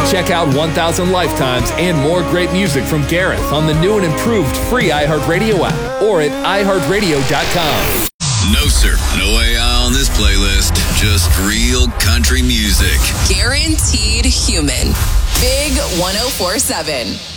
Check out 1000 Lifetimes and more great music from Gareth on the new and improved free iHeartRadio app or at iHeartRadio.com. No, sir. No AI on this playlist. Just real country music. Guaranteed human. Big 104.7.